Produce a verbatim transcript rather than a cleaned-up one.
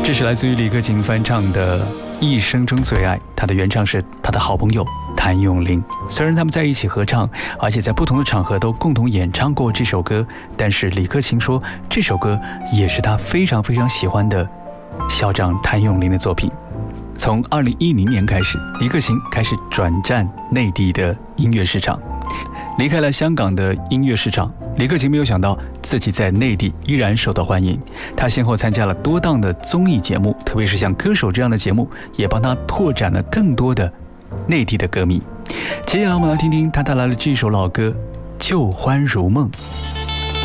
这是来自于李克勤翻唱的《一生中最爱》，他的原唱是他的好朋友谭咏麟。虽然他们在一起合唱，而且在不同的场合都共同演唱过这首歌，但是李克勤说这首歌也是他非常非常喜欢的校长谭咏麟的作品。从二零一零年开始，李克勤开始转战内地的音乐市场，离开了香港的音乐市场。李克勤没有想到自己在内地依然受到欢迎，他先后参加了多档的综艺节目，特别是像歌手这样的节目，也帮他拓展了更多的内地的歌迷。接下来我们来听听他带来的这首老歌《旧欢如梦》。